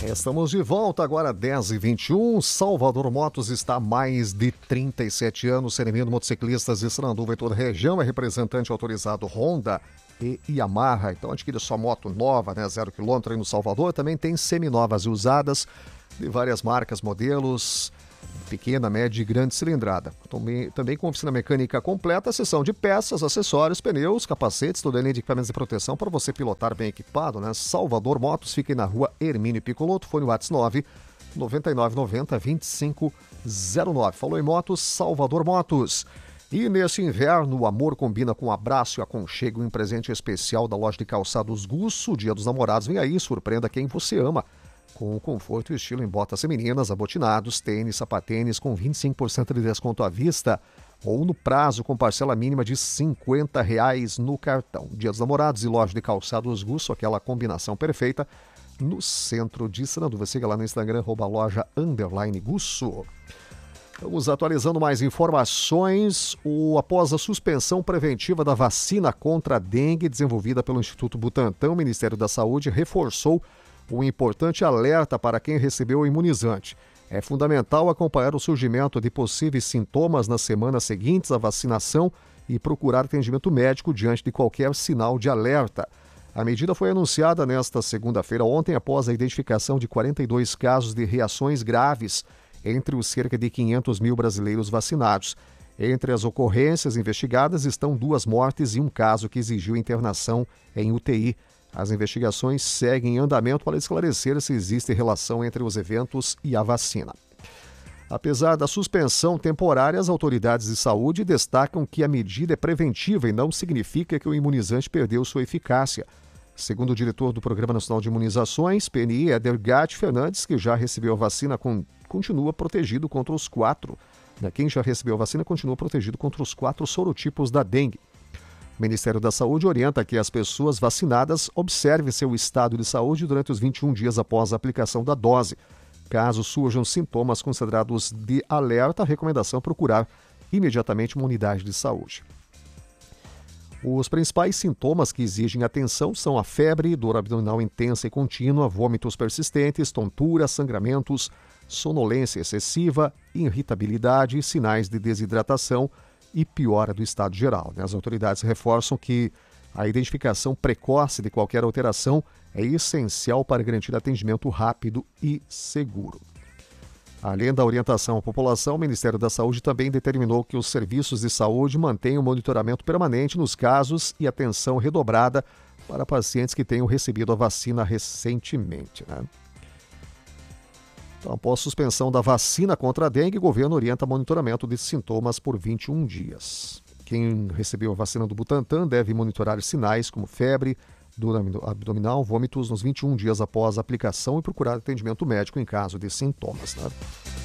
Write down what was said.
Estamos de volta agora, 10h21. Salvador Motos está há mais de 37 anos servindo motociclistas de Sananduva e toda a região. É representante autorizado Honda e Yamaha. Então adquira sua moto nova, 0 km aí no Salvador. Também tem seminovas e usadas de várias marcas, modelos, pequena, média e grande cilindrada. Também com oficina mecânica completa, seção de peças, acessórios, pneus, capacetes, toda a linha de equipamentos de proteção para você pilotar bem equipado, Salvador Motos, fica aí na rua Hermínio Piccolotto, fone WhatsApp 99990-2509. Falou em motos, Salvador Motos. E nesse inverno, o amor combina com um abraço e aconchego, um presente especial da loja de calçados Gusso. O Dia dos Namorados vem aí, surpreenda quem você ama. Com conforto e estilo em botas femininas, abotinados, tênis, sapatênis com 25% de desconto à vista ou no prazo com parcela mínima de R$50 no cartão. Dia dos Namorados e loja de calçados Gusso, aquela combinação perfeita no centro de Sananduva. Siga lá no Instagram, @loja_Gusso. Vamos atualizando mais informações. Após a suspensão preventiva da vacina contra a dengue desenvolvida pelo Instituto Butantan, o Ministério da Saúde reforçou um importante alerta para quem recebeu o imunizante. É fundamental acompanhar o surgimento de possíveis sintomas nas semanas seguintes à vacinação e procurar atendimento médico diante de qualquer sinal de alerta. A medida foi anunciada nesta segunda-feira, ontem, após a identificação de 42 casos de reações graves entre os cerca de 500 mil brasileiros vacinados. Entre as ocorrências investigadas estão 2 mortes e um caso que exigiu internação em UTI. As investigações seguem em andamento para esclarecer se existe relação entre os eventos e a vacina. Apesar da suspensão temporária, as autoridades de saúde destacam que a medida é preventiva e não significa que o imunizante perdeu sua eficácia. Segundo o diretor do Programa Nacional de Imunizações, PNI, Éder Gatti Fernandes, que já recebeu a vacina, continua protegido contra os 4. Quem já recebeu a vacina continua protegido contra os 4 sorotipos da dengue. O Ministério da Saúde orienta que as pessoas vacinadas observem seu estado de saúde durante os 21 dias após a aplicação da dose. Caso surjam sintomas considerados de alerta, a recomendação é procurar imediatamente uma unidade de saúde. Os principais sintomas que exigem atenção são a febre, dor abdominal intensa e contínua, vômitos persistentes, tontura, sangramentos, sonolência excessiva, irritabilidade, sinais de desidratação e piora do estado geral. As autoridades reforçam que a identificação precoce de qualquer alteração é essencial para garantir atendimento rápido e seguro. Além da orientação à população, o Ministério da Saúde também determinou que os serviços de saúde mantenham monitoramento permanente nos casos e atenção redobrada para pacientes que tenham recebido a vacina recentemente. Então, após suspensão da vacina contra a dengue, o governo orienta monitoramento de sintomas por 21 dias. Quem recebeu a vacina do Butantan deve monitorar sinais como febre, dor abdominal, vômitos nos 21 dias após a aplicação e procurar atendimento médico em caso de sintomas.